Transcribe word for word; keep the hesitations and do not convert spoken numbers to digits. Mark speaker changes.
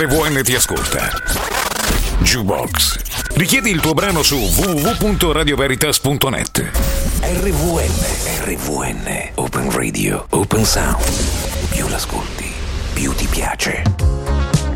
Speaker 1: R V N ti ascolta. Jukebox. Richiedi il tuo brano su w w w punto radio veritas punto net. R V N, R V N, Open Radio, Open Sound. Più l'ascolti, più ti piace.